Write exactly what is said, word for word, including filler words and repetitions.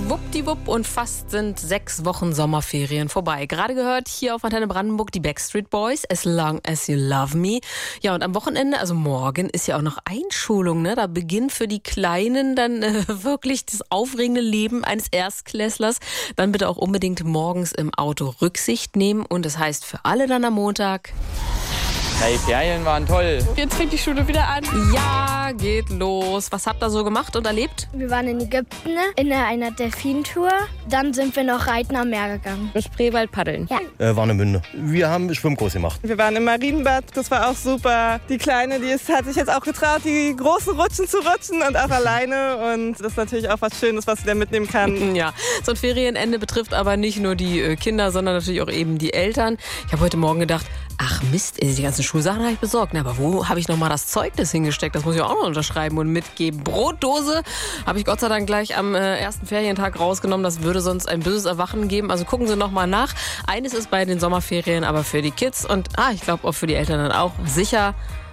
Schwuppdiwupp und fast sind sechs Wochen Sommerferien vorbei. Gerade gehört hier auf Antenne Brandenburg die Backstreet Boys, As Long As You Love Me. Ja, und am Wochenende, also morgen, ist ja auch noch Einschulung, ne? Da beginnt für die Kleinen dann äh, wirklich das aufregende Leben eines Erstklässlers. Dann bitte auch unbedingt morgens im Auto Rücksicht nehmen. Und das heißt für alle dann am Montag: Hey, Ferien waren toll. Jetzt fängt die Schule wieder an. Ja, geht los. Was habt ihr so gemacht und erlebt? Wir waren in Ägypten in einer Delfintour. Dann sind wir noch reiten am Meer gegangen. Im Spreewald paddeln. Ja. Äh, Warnemünde. Wir haben Schwimmkurs gemacht. Wir waren im Marienbad, das war auch super. Die Kleine, die ist, hat sich jetzt auch getraut, die großen Rutschen zu rutschen und auch alleine. Und das ist natürlich auch was Schönes, was sie da mitnehmen kann. Ja, so ein Ferienende betrifft aber nicht nur die Kinder, sondern natürlich auch eben die Eltern. Ich habe heute Morgen gedacht, ach Mist, die ganzen Schulsachen habe ich besorgt. Na, aber wo habe ich noch mal das Zeugnis hingesteckt? Das muss ich auch noch unterschreiben und mitgeben. Brotdose habe ich Gott sei Dank gleich am äh, ersten Ferientag rausgenommen. Das würde sonst ein böses Erwachen geben. Also gucken Sie noch mal nach. Eines ist bei den Sommerferien aber für die Kids und ah, ich glaube auch für die Eltern dann auch sicher: